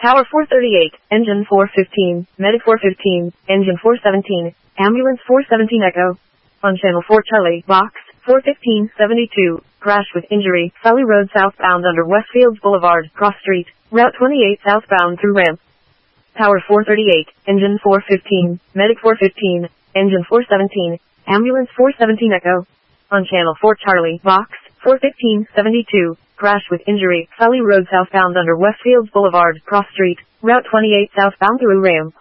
Tower 438, Engine 415, Medic 415, Engine 417, Ambulance 417 Echo. On Channel 4 Charlie, Box 41572, crash with injury, Valley Road southbound under Westfields Boulevard, cross street, Route 28 southbound through ramp. Tower 438, Engine 415, Medic 415, Engine 417, Ambulance 417 Echo. On Channel 4 Charlie, Box 41572, crash with injury, Valley Road southbound under Westfields Boulevard, cross street, Route 28 southbound through ramp.